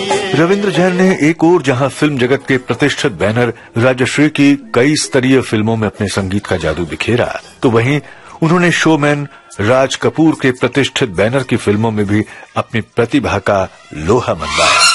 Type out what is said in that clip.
रविंद्र जैन ने एक और जहां फिल्म जगत के प्रतिष्ठित बैनर राजश्री की कई स्तरीय फिल्मों में अपने संगीत का जादू बिखेरा, तो वहीं उन्होंने शोमैन राज कपूर के प्रतिष्ठित बैनर की फिल्मों में भी अपनी प्रतिभा का लोहा मनवाया।